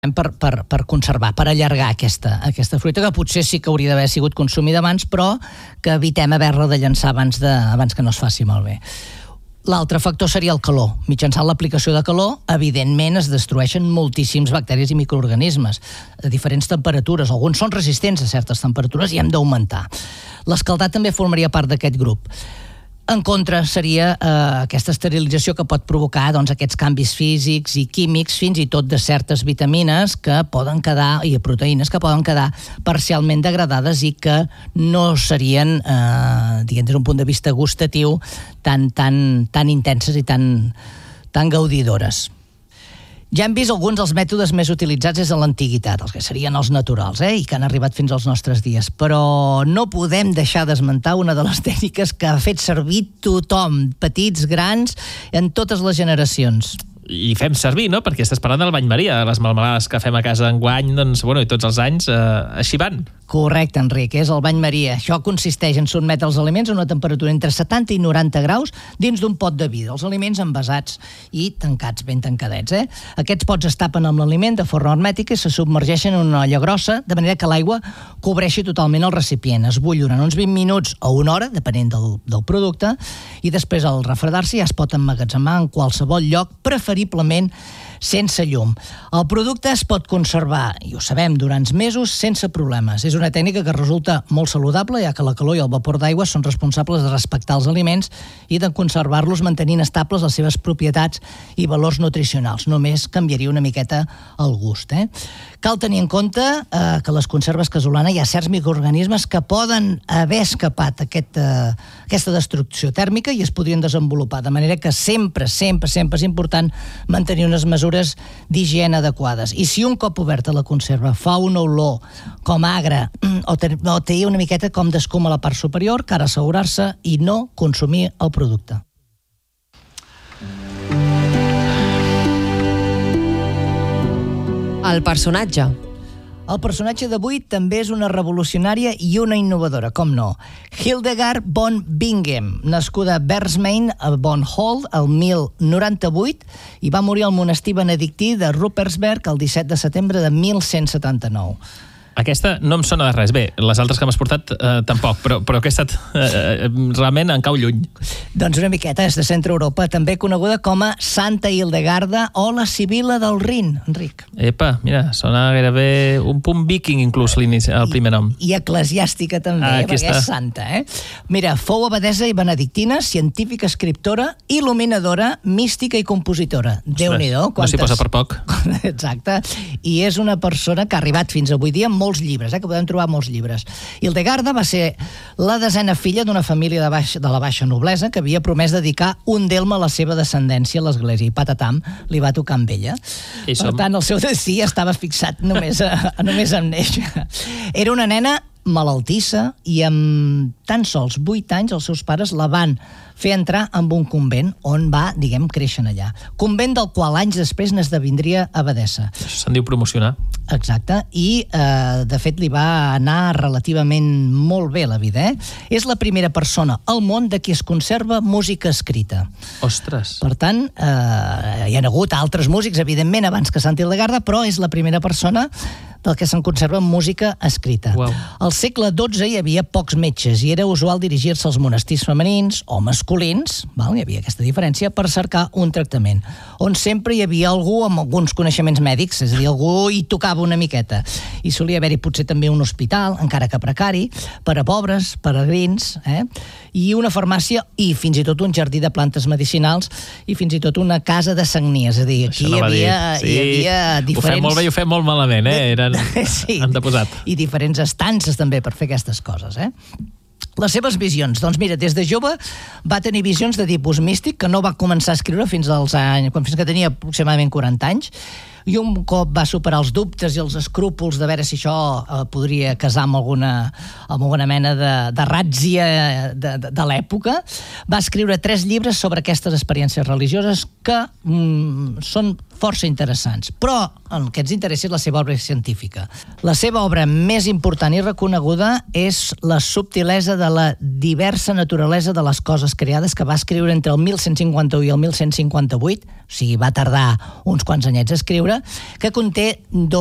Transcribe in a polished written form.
per conservar, per allargar aquesta fruita, que potser sí que hauria d'haver sigut consumida abans, però que evitem haver-la de llançar abans que no es faci malbé. L'altre factor seria el calor. Mitjançant l'aplicació de calor, evidentment es destrueixen moltíssims bacteris i microorganismes a diferents temperatures. Alguns són resistents a certes temperatures i hem d'augmentar. L'escaldat també formaria part d'aquest grup. En contra seria aquesta esterilització que pot provocar aquests canvis físics i químics, fins i tot de certes vitamines que poden quedar, i proteïnes que poden quedar parcialment degradades i que no serien, diguem, des d'un punt de vista gustatiu, tan intenses i tan gaudidores. Ja hem vist alguns dels mètodes més utilitzats des de l'antiguitat, els que serien els naturals, i que han arribat fins als nostres dies. Però no podem deixar d'esmentar una de les tècniques que ha fet servir tothom, petits, grans, en totes les generacions. I fem servir, no? Perquè estàs parlant del bany Maria, les melmelades que fem a casa enguany, i tots els anys, així van. Correcte, Enric, és el bany Maria. Això consisteix en sotmetre els aliments a una temperatura entre 70 i 90 graus dins d'un pot de vidre. Els aliments envasats i tancats, ben tancadets. Aquests pots es tapen amb l'aliment de forma hermètica i se submergeixen en una olla grossa, de manera que l'aigua cobreixi totalment el recipient. Es bull durant uns 20 minuts o una hora, depenent del producte, i després, al refredar-se, ja es pot emmagatzemar en qualsevol lloc, preferiblement sense llum. El producte es pot conservar, i ho sabem, durant mesos sense problemes. És una tècnica que resulta molt saludable, ja que la calor i el vapor d'aigua són responsables de respectar els aliments i de conservar-los mantenint estables les seves propietats i valors nutricionals. Només canviaria una miqueta el gust. Cal tenir en compte que a les conserves casolanes hi ha certs microorganismes que poden haver escapat aquesta destrucció tèrmica i es podrien desenvolupar, de manera que sempre és important mantenir unes mesures d'higiene adequades. I si un cop oberta la conserva fa una olor com agra o té una miqueta com d'escuma a la part superior, cal assegurar-se i no consumir el producte. El personatge. El personatge d'avui també és una revolucionària i una innovadora, com no. Hildegard von Bingen, nascuda a Bersmein, a Bonn-Holt, el 1098, i va morir al monestir benedictí de Ruppersberg el 17 de setembre de 1179. Aquesta no em sona de res. Bé, les altres que m'has portat tampoc, però aquesta realment em cau lluny. Doncs una miqueta, és de centre Europa, també coneguda com a Santa Hildegarda o la Sibila del Rin, Enric. Epa, mira, sona gairebé un punt viking inclús el primer nom. I eclesiàstica també, perquè és santa. Mira, fou abadesa i benedictina, científica, escriptora, il·luminadora, mística i compositora. Déu-n'hi-do. No s'hi posa per poc. Exacte. I és una persona que ha arribat fins avui dia molts llibres, que podem trobar molts llibres. Hildegarda va ser la 10a filla d'una família de la baixa noblesa que havia promès dedicar un delme a la seva descendència a l'església, i patatam, li va tocar amb ella. Per tant, el seu destí estava fixat només en néixer. Era una nena malaltissa i amb tan sols 8 anys els seus pares la van fer entrar en un convent on va, diguem, créixer allà. Convent del qual anys després n'esdevindria abadessa. Això se'n diu promocionar. Exacte, i de fet li va anar relativament molt bé la vida. És la primera persona al món de qui es conserva música escrita. Ostres! Per tant, hi ha hagut altres músics, evidentment, abans que Santa Hildegarda, però és la primera persona del que se'n conserva música escrita. Wow. Al segle XII hi havia pocs metges i era usual dirigir-se als monestirs femenins o masculins, hi havia aquesta diferència, per cercar un tractament, on sempre hi havia algú amb alguns coneixements mèdics, és a dir, algú hi tocava una miqueta. I solia haver-hi potser també un hospital, encara que precari, per a pobres, peregrins, i una farmàcia i fins i tot un jardí de plantes medicinals i fins i tot una casa de sagnia. És a dir, aquí hi havia diferents... Ho fem molt bé i ho fem molt malament, Sí, anteposat. I diferents estances també per fer aquestes coses, Les seves visions, doncs mira, des de jove va tenir visions de tipus místic que no va començar a escriure fins que tenia aproximadament 40 anys, i un cop va superar els dubtes i els escrúpols de veure si això podria casar amb alguna mena de ràtzia de l'època, va escriure 3 llibres sobre aquestes experiències religioses que són força interessants. Però el que ens interessa és la seva obra científica. La seva obra més important i reconeguda és La subtilesa de la diversa naturalesa de les coses creades, que va escriure entre el 1151 i el 1158, o sigui, va tardar uns quants anyets a escriure, llibre, que conté